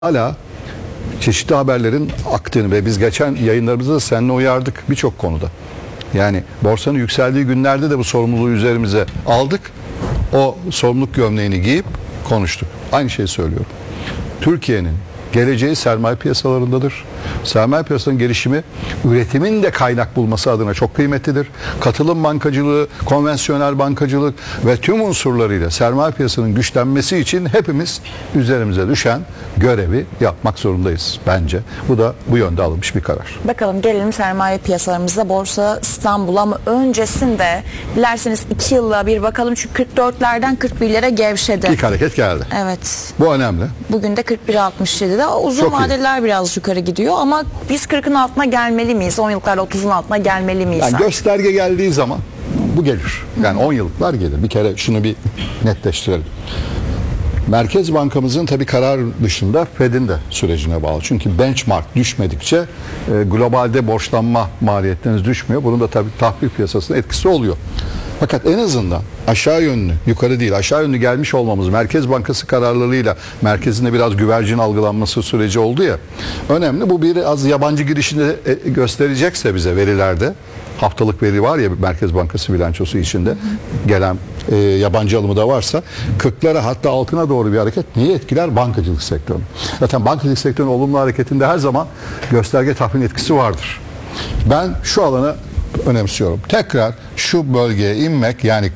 Hala çeşitli haberlerin aktığını ve biz geçen yayınlarımızda da seninle uyardık birçok konuda. Yani borsanın yükseldiği günlerde de bu sorumluluğu üzerimize aldık. O sorumluluk gömleğini giyip konuştuk. Aynı şeyi söylüyorum. Türkiye'nin geleceği sermaye piyasalarındadır. Sermaye piyasalarının gelişimi üretimin de kaynak bulması adına çok kıymetlidir. Katılım bankacılığı, konvansiyonel bankacılık ve tüm unsurlarıyla sermaye piyasanın güçlenmesi için hepimiz üzerimize düşen görevi yapmak zorundayız bence. Bu da bu yönde alınmış bir karar. Bakalım gelelim sermaye piyasalarımızda Borsa İstanbul'a ama öncesinde dilerseniz 2 yılla bir bakalım çünkü 44'lerden 41'lere gevşedi. İlk hareket geldi. Evet. Bu önemli. Bugün de 41.67'de uzun Çok iyi. vadeler biraz yukarı gidiyor ama biz 40'ın altına gelmeli miyiz? 10 yıllıklarla 30'un altına gelmeli miyiz? Yani artık? gösterge geldiği zaman bu gelir. Yani 10 yıllıklar gelir. Bir kere şunu bir netleştirelim. Merkez Bankamızın tabii karar dışında Fed'in de sürecine bağlı. Çünkü benchmark düşmedikçe globalde borçlanma maliyetleriniz düşmüyor. Bunun da tabii tahvil piyasasına etkisi oluyor. Fakat en azından aşağı yönlü, yukarı değil aşağı yönlü gelmiş olmamız Merkez Bankası kararlarıyla merkezinde biraz güvercin algılanması süreci oldu ya. Önemli. Bu biraz yabancı girişinde gösterecekse bize verilerde. Haftalık veri var ya Merkez Bankası bilançosu içinde gelen yabancı alımı da varsa 40'lara hatta altına doğru bir hareket niye etkiler? Bankacılık sektörünü. Zaten bankacılık sektörünün olumlu hareketinde her zaman gösterge tahmin etkisi vardır. Ben şu alanı önemsiyorum. Tekrar şu bölgeye inmek yani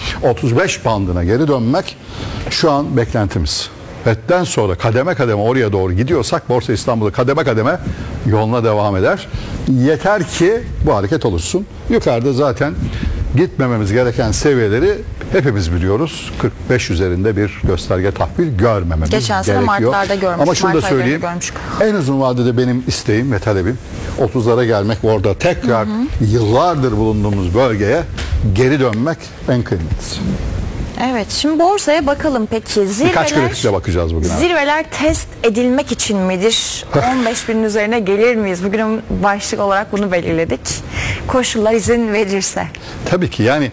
40-35 bandına geri dönmek şu an beklentimiz. FED'den sonra kademe kademe oraya doğru gidiyorsak Borsa İstanbul'da kademe kademe yoluna devam eder. Yeter ki bu hareket olursun. Yukarıda zaten gitmememiz gereken seviyeleri hepimiz biliyoruz. 45 üzerinde bir gösterge tahvil görmememiz Geçen sene gerekiyor. Mart'larda görmüştük. Ama şunu da söyleyeyim. En uzun vadede benim isteğim ve talebim 30'lara gelmek, orada tekrar yıllardır bulunduğumuz bölgeye geri dönmek en kıymetlisi. Evet, şimdi borsaya bakalım peki. Birkaç grafikle bakacağız bugün. Zirveler test edilmek için midir? 15.000'in üzerine gelir miyiz? Bugün başlık olarak bunu belirledik. Koşullar izin verirse. Tabii ki yani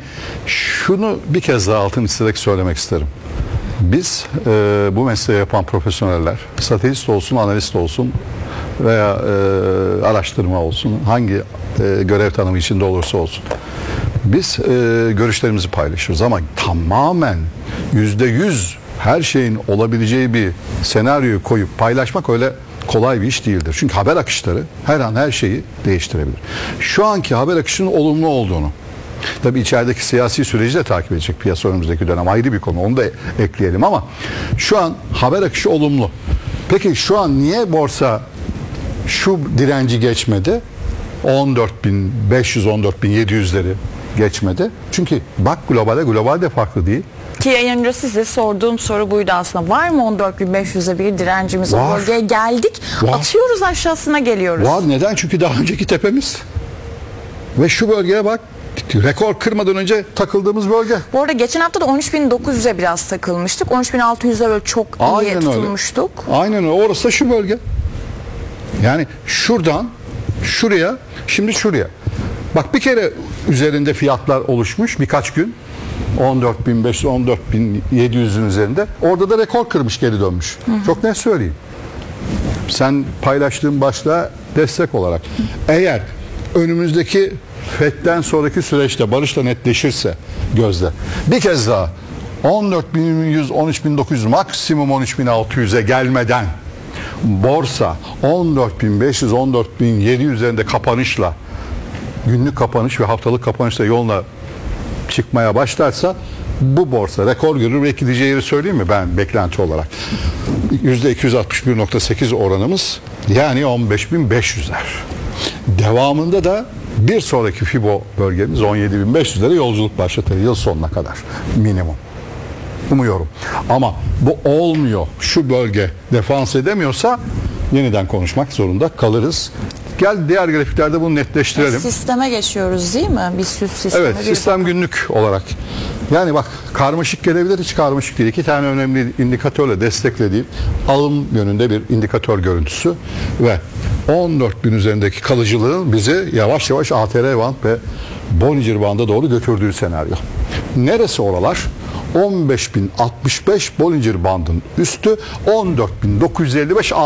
şunu bir kez daha altını çizerek söylemek isterim. Biz bu mesleği yapan profesyoneller, stratejist olsun, analist olsun veya araştırma olsun, hangi görev tanımı içinde olursa olsun. Biz görüşlerimizi paylaşırız ama tamamen %100 her şeyin olabileceği bir senaryoyu koyup paylaşmak öyle kolay bir iş değildir. Çünkü haber akışları her an her şeyi değiştirebilir. Şu anki haber akışının olumlu olduğunu, tabii içerideki siyasi süreci de takip edecek piyasa önümüzdeki dönem ayrı bir konu. Onu da ekleyelim ama şu an haber akışı olumlu. Peki şu an niye borsa şu direnci geçmedi? 14.500-14.700'leri geçmedi. Çünkü bak globalde farklı değil. Ki yayın önce size sorduğum soru buydu aslında. Var mı 14.500'e bir direncimiz? Var. O bölgeye geldik. Var. Atıyoruz aşağısına geliyoruz. Var. Neden? Çünkü daha önceki tepemiz. Ve şu bölgeye bak. Rekor kırmadan önce takıldığımız bölge. Bu arada geçen hafta da 13.900'e biraz takılmıştık. 13.600'e böyle çok iyi tutulmuştuk. Aynen öyle. Orası da şu bölge. Yani şuradan şuraya, şimdi şuraya. Bak bir kere üzerinde fiyatlar oluşmuş birkaç gün. 14.500, 14.700'ün üzerinde. Orada da rekor kırmış, geri dönmüş. Çok net söyleyeyim. Sen paylaştığın başlığa destek olarak. Eğer önümüzdeki FED'den sonraki süreçte barışla netleşirse gözle bir kez daha 14.100, 13.900 maksimum 13.600'e gelmeden borsa 14.500, 14.700 üzerinde kapanışla günlük kapanış ve haftalık kapanışla yoluna çıkmaya başlarsa bu borsa rekor görür ve gideceği yeri söyleyeyim mi ben beklenti olarak? %261.8 oranımız yani 15.500'ler. Devamında da bir sonraki FIBO bölgemiz 17.500'lere yolculuk başlatır yıl sonuna kadar minimum. Umuyorum. Ama bu olmuyor. Şu bölge defans edemiyorsa yeniden konuşmak zorunda kalırız. Gel diğer grafiklerde bunu netleştirelim. Sisteme geçiyoruz değil mi? Bir süs sistemi. Evet, sistem günlük olarak. Yani bak karmaşık gelebilir, hiç karmaşık değil. 2 tane önemli indikatörle desteklediğim alım yönünde bir indikatör görüntüsü ve 14.000 üzerindeki kalıcılığın bizi yavaş yavaş ATR band ve Bollinger Band'a doğru götürdüğü senaryo. Neresi oralar? 15.065 Bollinger Band'ın üstü, 14.955